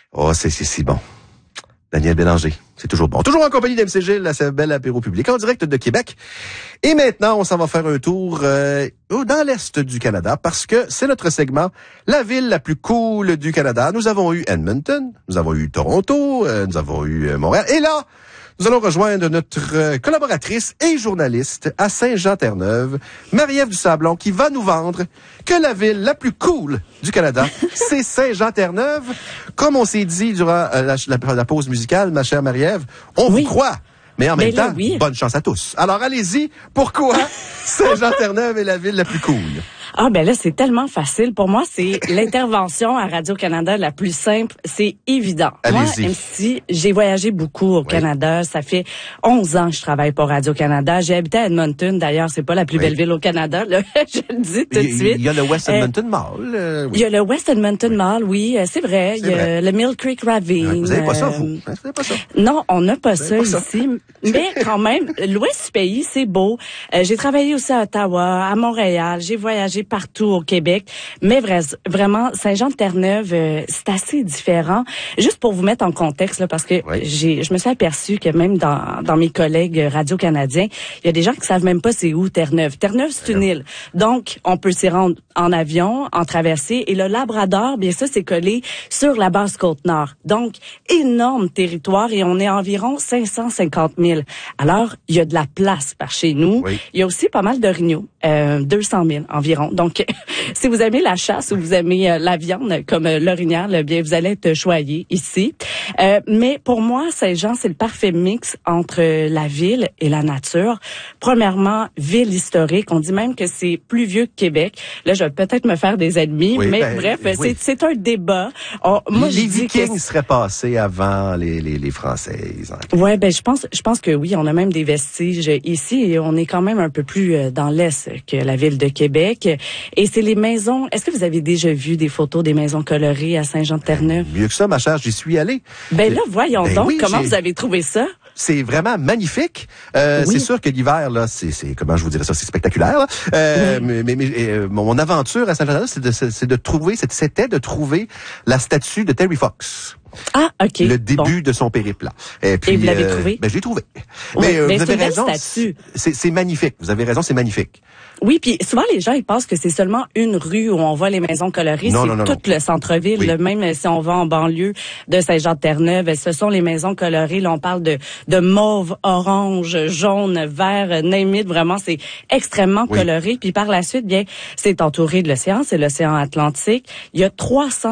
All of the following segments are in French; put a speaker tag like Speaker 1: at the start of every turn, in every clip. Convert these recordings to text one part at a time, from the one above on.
Speaker 1: Oh, c'est si bon. Daniel Bélanger, c'est toujours bon. Toujours en compagnie d'MC Gilles, la belle apéro public en direct de Québec. Et maintenant, on s'en va faire un tour dans l'Est du Canada parce que c'est notre segment, la ville la plus cool du Canada. Nous avons eu Edmonton, nous avons eu Toronto, nous avons eu Montréal. Et là, nous allons rejoindre notre collaboratrice et journaliste à Saint-Jean-Terre-Neuve, Marie-Ève Dusablon, qui va nous vendre que la ville la plus cool du Canada, c'est Saint-Jean-Terre-Neuve. Comme on s'est dit durant la pause musicale, ma chère Marie-Ève, on vous croit. Mais en même temps, bonne chance à tous. Alors allez-y, pourquoi Saint-Jean-Terre-Neuve est la ville la plus cool?
Speaker 2: Ah ben là, c'est tellement facile. Pour moi, c'est l'intervention à Radio-Canada la plus simple. C'est évident.
Speaker 1: Allez-y.
Speaker 2: Moi, MC, j'ai voyagé beaucoup au Canada. Ça fait 11 ans que je travaille pour Radio-Canada. J'ai habité à Edmonton. D'ailleurs, c'est pas la plus belle ville au Canada. Là. Je le dis tout de suite.
Speaker 1: Il y a le West Edmonton Mall.
Speaker 2: Il y a le West Edmonton Mall, oui, c'est vrai. Il y a le Mill Creek Ravine.
Speaker 1: Vous n'avez pas ça, vous? Vous n'avez pas ça?
Speaker 2: Non, on n'a pas ça ici. Mais quand même, l'Ouest du pays, c'est beau. J'ai travaillé aussi à Ottawa, à Montréal. J'ai voyagé partout au Québec. Mais vraiment, Saint-Jean-de-Terre-Neuve, c'est assez différent. Juste pour vous mettre en contexte, là, parce que je me suis aperçue que même dans mes collègues radio-canadiens, il y a des gens qui savent même pas c'est où Terre-Neuve. Terre-Neuve, c'est une île. Donc, on peut s'y rendre en avion, en traversée. Et le Labrador, bien ça, c'est collé sur la basse Côte-Nord. Donc, énorme territoire et on est environ 550 000. Alors, il y a de la place par chez nous. Oui. Il y a aussi pas mal d'orignaux, 200 000 environ. Donc, si vous aimez la chasse ou vous aimez la viande comme l'orignal, bien, vous allez être choyé ici. Mais pour moi, Saint-Jean, c'est le parfait mix entre la ville et la nature. Premièrement, ville historique. On dit même que c'est plus vieux que Québec. Là, je vais peut-être me faire des ennemis, mais bref, c'est un débat. Moi,
Speaker 1: les Vikings seraient passés avant les Françaises.
Speaker 2: Ouais, ben je pense que oui, on a même des vestiges ici et on est quand même un peu plus dans l'est que la ville de Québec. Et c'est les maisons. Est-ce que vous avez déjà vu des photos des maisons colorées à Saint-Jean-de-Terre-Neuve?
Speaker 1: Mieux que ça, ma chère, j'y suis allé.
Speaker 2: Ben là, voyons donc, comment vous avez trouvé ça?
Speaker 1: C'est vraiment magnifique. C'est sûr que l'hiver, là, c'est comment je vous dirais ça, c'est spectaculaire. Mais mon aventure à Saint-Jean-de-Terre, c'était de trouver la statue de Terry Fox.
Speaker 2: Ah, OK.
Speaker 1: Le début de son périple. Là.
Speaker 2: Et puis, vous l'avez trouvé?
Speaker 1: Ben, je l'ai trouvé.
Speaker 2: Oui,
Speaker 1: mais vous avez
Speaker 2: une
Speaker 1: raison.
Speaker 2: C'est
Speaker 1: magnifique. Vous avez raison, c'est magnifique.
Speaker 2: Oui, puis souvent les gens ils pensent que c'est seulement une rue où on voit les maisons colorées, c'est tout le centre-ville, même si on va en banlieue de Saint-Jean-de-Terre-Neuve, ce sont les maisons colorées, là on parle de mauve, orange, jaune, vert, name it, vraiment c'est extrêmement coloré. Puis par la suite, bien, c'est entouré de l'océan, c'est l'océan Atlantique. Il y a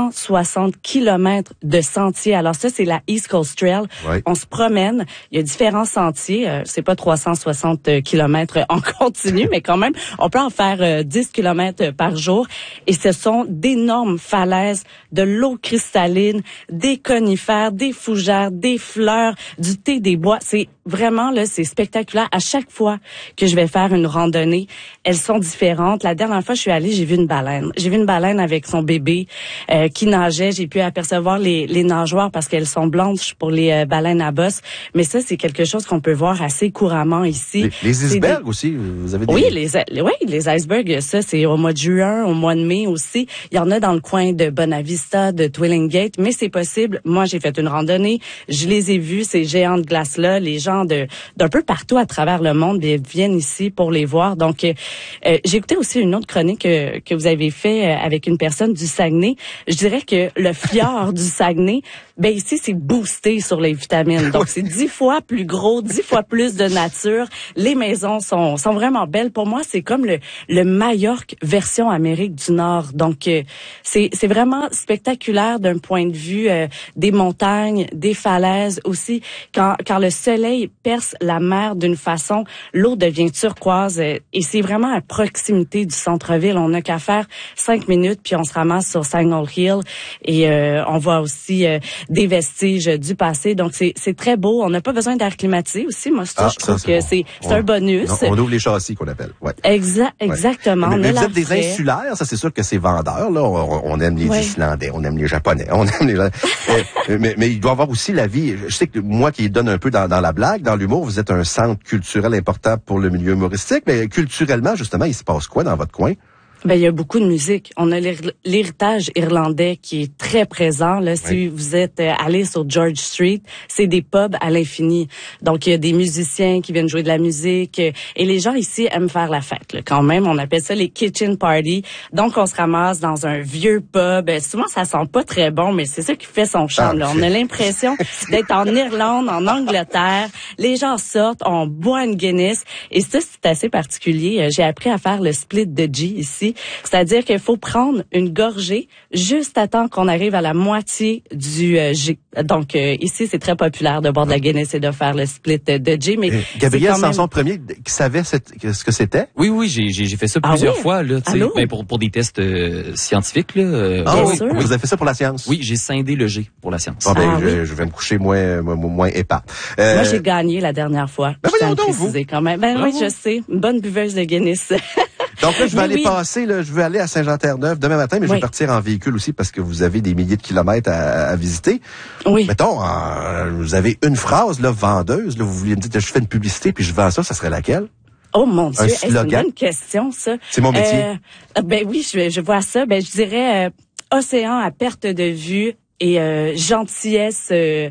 Speaker 2: 360 kilomètres de sentiers. Alors ça c'est la East Coast Trail. On se promène, il y a différents sentiers, c'est pas 360 kilomètres en continu, mais quand même on peut en faire 10 kilomètres par jour. Et ce sont d'énormes falaises, de l'eau cristalline, des conifères, des fougères, des fleurs, du thé des bois. C'est vraiment, là, c'est spectaculaire. À chaque fois que je vais faire une randonnée, elles sont différentes. La dernière fois, je suis allée, j'ai vu une baleine. J'ai vu une baleine avec son bébé qui nageait. J'ai pu apercevoir les nageoires parce qu'elles sont blanches pour les baleines à bosse. Mais ça, c'est quelque chose qu'on peut voir assez couramment ici.
Speaker 1: Les icebergs aussi, vous avez des...
Speaker 2: Oui, les icebergs, ça, c'est au mois de juin, au mois de mai aussi. Il y en a dans le coin de Bonavista, de Twillingate, mais c'est possible. Moi, j'ai fait une randonnée, je les ai vus, ces géants de glace-là. Les gens d'un peu partout à travers le monde viennent ici pour les voir. Donc, j'ai écouté aussi une autre chronique que vous avez fait avec une personne du Saguenay. Je dirais que le fjord du Saguenay, ben ici, c'est boosté sur les vitamines. Donc, c'est 10 fois plus gros, 10 fois plus de nature. Les maisons sont vraiment belles. Pour moi, c'est comme le Majorque version Amérique du Nord. Donc, c'est vraiment spectaculaire d'un point de vue des montagnes, des falaises aussi. Quand le soleil perce la mer d'une façon, l'eau devient turquoise et c'est vraiment à proximité du centre-ville. On n'a qu'à faire 5 minutes puis on se ramasse sur Signal Hill et on voit aussi des vestiges du passé. Donc, c'est très beau. On n'a pas besoin d'air climatisé aussi. Moi, je trouve que c'est un bonus.
Speaker 1: On ouvre les châssis qu'on appelle.
Speaker 2: Exactement.
Speaker 1: Mais vous êtes des insulaires, ça c'est sûr que c'est vendeur. Là, on aime les Islandais, on aime les Japonais, on aime les. mais il doit y avoir aussi la vie. Je sais que moi qui donne un peu dans la blague, dans l'humour, vous êtes un centre culturel important pour le milieu humoristique. Mais culturellement, justement, il se passe quoi dans votre coin?
Speaker 2: Ben, il y a beaucoup de musique. On a l'héritage irlandais qui est très présent. Là, si vous êtes allé sur George Street, c'est des pubs à l'infini. Donc, il y a des musiciens qui viennent jouer de la musique. Et les gens ici aiment faire la fête. Là. Quand même, on appelle ça les kitchen parties. Donc, on se ramasse dans un vieux pub. Souvent, ça sent pas très bon, mais c'est ça qui fait son charme. Là. On a l'impression d'être en Irlande, en Angleterre. Les gens sortent, on boit une Guinness. Et ça, c'est assez particulier. J'ai appris à faire le split de G ici. C'est-à-dire qu'il faut prendre une gorgée juste à temps qu'on arrive à la moitié du G. Donc, ici, c'est très populaire de boire de la Guinness et de faire le split de G. Mais
Speaker 1: Gabriel Sanson Premier, qui savait ce que c'était?
Speaker 3: Oui, j'ai fait ça plusieurs fois, là, tu sais, ben, pour des tests scientifiques, là.
Speaker 1: Vous avez fait ça pour la science?
Speaker 3: Oui, j'ai scindé le G pour la science.
Speaker 1: Je vais me coucher moins épais.
Speaker 2: Moi, j'ai gagné la dernière fois.
Speaker 1: Ben voyons donc, vous.
Speaker 2: Quand même. Ben oui, je sais. Une bonne buveuse de Guinness.
Speaker 1: Donc là, je vais aller passer, là, je vais aller à Saint-Jean-Terre-Neuve demain matin, mais je vais partir en véhicule aussi parce que vous avez des milliers de kilomètres à visiter.
Speaker 2: Oui.
Speaker 1: Mettons, vous avez une phrase, là, vendeuse, là, vous vouliez me dire que je fais une publicité puis je vends ça serait laquelle?
Speaker 2: Oh mon Dieu, c'est une bonne question, ça.
Speaker 1: C'est mon métier.
Speaker 2: Ben oui, je vois ça. Ben je dirais océan à perte de vue et gentillesse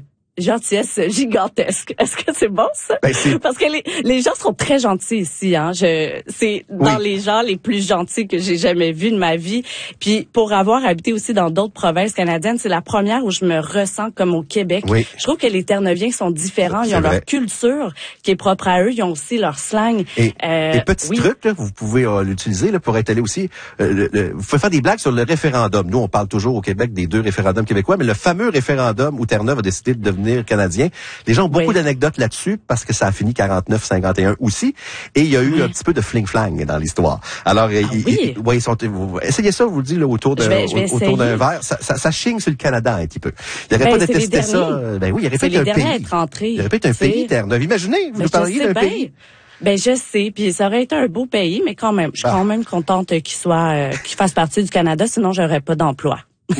Speaker 2: gigantesque. Est-ce que c'est bon, ça?
Speaker 1: Ben,
Speaker 2: parce que les gens sont très gentils ici, hein. C'est dans les gens les plus gentils que j'ai jamais vus de ma vie. Puis, pour avoir habité aussi dans d'autres provinces canadiennes, c'est la première où je me ressens comme au Québec.
Speaker 1: Oui.
Speaker 2: Je trouve que les Terre-Neuviens sont différents. Ils ont leur culture qui est propre à eux. Ils ont aussi leur slang.
Speaker 1: Et petit truc, là, vous pouvez l'utiliser là, pour être allé aussi. Vous pouvez faire des blagues sur le référendum. Nous, on parle toujours au Québec des 2 référendums québécois, mais le fameux référendum où Terre-Neuve a décidé de devenir canadien. Les gens ont beaucoup d'anecdotes là-dessus parce que ça a fini 49-51 aussi. Et il y a eu un petit peu de fling-flang dans l'histoire. Alors, essayez ça, vous le dites, là, autour d'un verre. Ça chigne sur le Canada un petit peu. Il n'aurait pas détesté ça. Ben oui, il aurait fait un pays. Il aurait fait un pays, Terre-Neuve. Imaginez, vous nous parliez d'un pays.
Speaker 2: Ben je sais, puis ça aurait été un beau pays, mais quand même, je suis quand même contente qu'il fasse partie du Canada, sinon j'aurais pas d'emploi.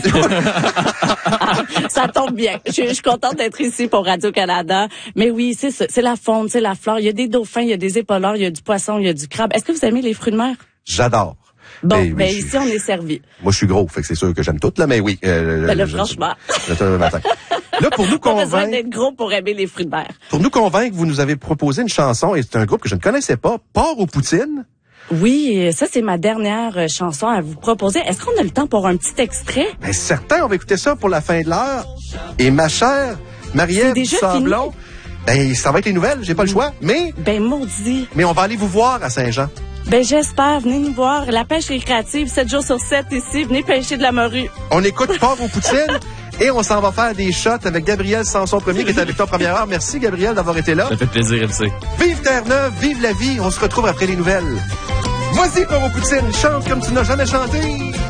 Speaker 2: Ça tombe bien. Je suis contente d'être ici pour Radio-Canada. Mais oui, c'est ça. C'est la faune, c'est la flore. Il y a des dauphins, il y a des épauleurs, il y a du poisson, il y a du crabe. Est-ce que vous aimez les fruits de mer?
Speaker 1: J'adore.
Speaker 2: Bon, ici, on est servi.
Speaker 1: Moi, je suis gros, fait que c'est sûr que j'aime tout, là, mais oui.
Speaker 2: Franchement.
Speaker 1: Là, pour nous convaincre.
Speaker 2: Pas besoin d'être gros pour aimer les fruits de mer.
Speaker 1: Pour nous convaincre, vous nous avez proposé une chanson, et c'est un groupe que je ne connaissais pas, Porc aux poutines.
Speaker 2: Oui, ça, c'est ma dernière chanson à vous proposer. Est-ce qu'on a le temps pour un petit extrait?
Speaker 1: Ben, certain, on va écouter ça pour la fin de l'heure. Et ma chère Marie-Ève Sablon, ben, ça va être les nouvelles, j'ai pas le choix, mais...
Speaker 2: Ben, maudit.
Speaker 1: Mais on va aller vous voir à Saint-Jean.
Speaker 2: Ben, j'espère. Venez nous voir. La pêche récréative, 7 jours sur 7 ici. Venez pêcher de la morue.
Speaker 1: On écoute Porc aux poutines. Et on s'en va faire des shots avec Gabriel Sanson Premier qui est avec toi en première heure. Merci Gabriel d'avoir été là.
Speaker 3: Ça fait plaisir, MC.
Speaker 1: Vive Terre-Neuve, vive la vie. On se retrouve après les nouvelles. Voici Porc aux poutines. Chante comme tu n'as jamais chanté.